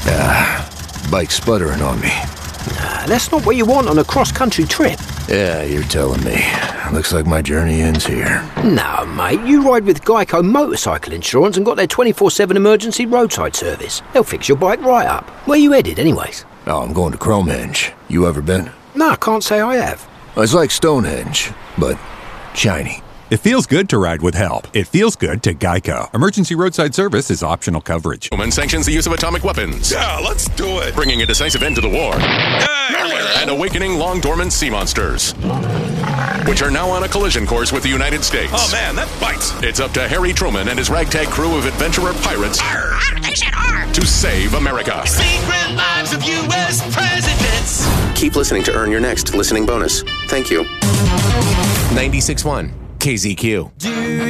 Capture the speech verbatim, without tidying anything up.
Ah, bike's sputtering on me. Nah, that's not what you want on a cross-country trip. Yeah, you're telling me. Looks like my journey ends here. No, mate, you ride with Geico Motorcycle Insurance and got their twenty-four seven emergency roadside service. They'll fix your bike right up. Where you headed, anyways? Oh, I'm going to Cromehenge. You ever been? No, I can't say I have. It's like Stonehenge, but shiny. It feels good to ride with help. It feels good to Geico. Emergency roadside service is optional coverage. Oman sanctions the use of atomic weapons. Yeah, let's do it. Bringing a decisive end to the war. Hey! And awakening long-dormant sea monsters, which are now on a collision course with the United States. Oh, man, that bites. It's up to Harry Truman and his ragtag crew of adventurer pirates Arr. They said R. to save America. Secret lives of U S presidents. Keep listening to earn your next listening bonus. Thank you. ninety-six point one K Z Q.